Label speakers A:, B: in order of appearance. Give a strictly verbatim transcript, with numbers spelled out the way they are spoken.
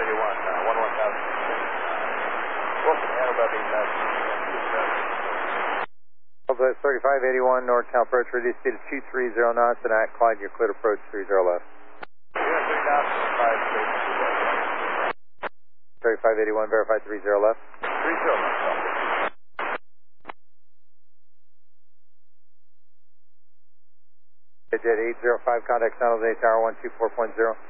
A: eighty-one, uh, one one thousand. Wilson, handle about eight thousand.
B: Southwest thirty-five eighty-one, northbound approach, reduce speed of two three zero knots, and at Clyde, you're clear to approach three zero left.
A: Yeah, three thousand, five station.
B: thirty-five eighty-one, verify three zero left.
A: three zero left.
B: Jet eight zero five, contact San Jose Tower one two four point zero.